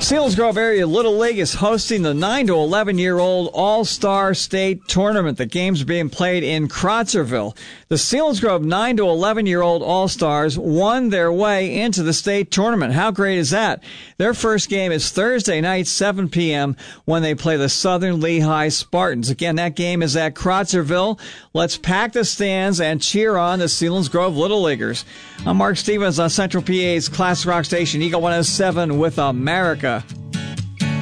Selinsgrove Area Little League is hosting the 9 to 11-year-old All-Star State Tournament. The games are being played in Crotzerville. The Selinsgrove 9 to 11-year-old All-Stars won their way into the state tournament. How great is that? Their first game is Thursday night, 7 p.m., when they play the Southern Lehigh Spartans. Again, that game is at Crotzerville. Let's pack the stands and cheer on the Selinsgrove Little Leaguers. I'm Mark Stevens on Central PA's Classic Rock Station, Eagle 107 with America.